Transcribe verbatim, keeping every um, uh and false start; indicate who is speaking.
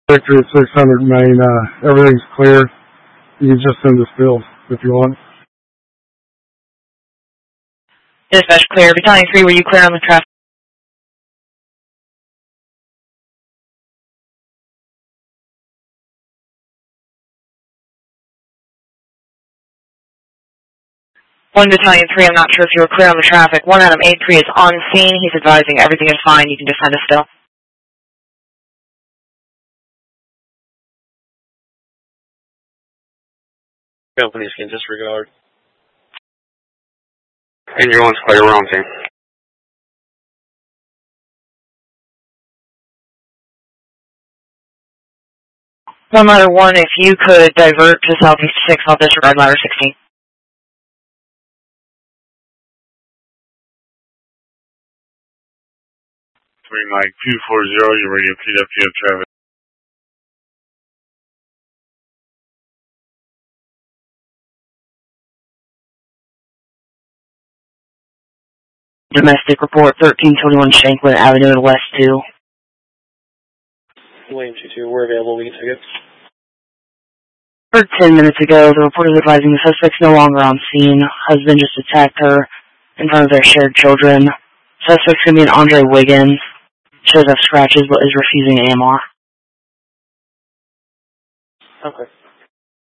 Speaker 1: Victory at six hundred Main, uh, everything's clear. You can just send us bills if you want.
Speaker 2: Dispatch clear. Battalion three, were you clear on the traffic? One Battalion three, I'm not sure if you were clear on the traffic. One Adam eight three is on scene. He's advising everything is fine. You can just send us still.
Speaker 3: Companies can disregard.
Speaker 4: And your one's clear, we're on scene.
Speaker 2: One ladder one, if you could divert to southeast six, I'll disregard ladder sixteen.
Speaker 5: Green Mike two four zero, you're radio P W P of traffic.
Speaker 2: Domestic report thirteen twenty-one Shanklin Avenue and West two.
Speaker 3: William two two, we're available. We can take it.
Speaker 2: Heard ten minutes ago, the report is advising the suspect's no longer on scene. Husband just attacked her in front of their shared children. Suspect's going to be an Andre Wiggins. Shows up scratches but is refusing A M R.
Speaker 3: Okay.